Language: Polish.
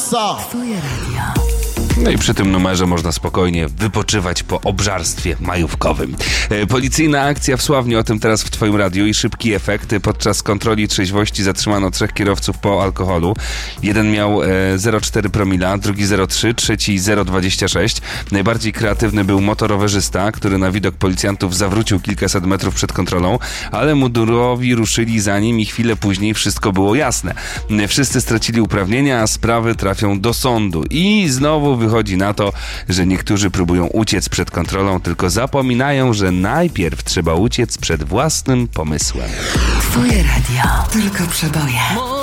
Massa. Twoje radio. No i przy tym numerze można spokojnie wypoczywać po obżarstwie majówkowym. Policyjna akcja w Sławniu, o tym teraz w Twoim radiu, i szybki efekt. Podczas kontroli trzeźwości zatrzymano 3 kierowców po alkoholu. Jeden miał 0,4 promila, drugi 0,3, trzeci 0,26. Najbardziej kreatywny był motorowerzysta, który na widok policjantów zawrócił kilkaset metrów przed kontrolą, ale mundurowi ruszyli za nim i chwilę później wszystko było jasne. Wszyscy stracili uprawnienia, a sprawy trafią do sądu. I znowu wychodzi na to, że niektórzy próbują uciec przed kontrolą, tylko zapominają, że najpierw trzeba uciec przed własnym pomysłem. Twoje radio. Tylko przeboje.